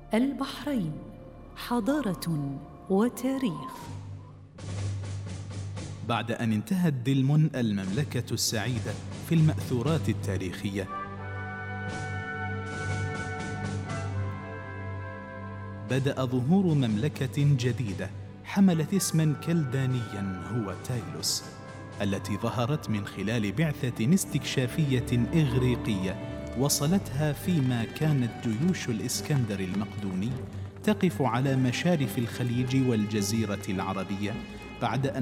البحرين حضارة وتاريخ. بعد أن انتهت دلمن المملكة السعيدة في المأثورات التاريخية، بدأ ظهور مملكة جديدة حملت اسماً كلدانياً هو تايلوس، التي ظهرت من خلال بعثة استكشافية إغريقية وصلتها فيما كانت جيوش الإسكندر المقدوني تقف على مشارف الخليج والجزيرة العربية بعد أن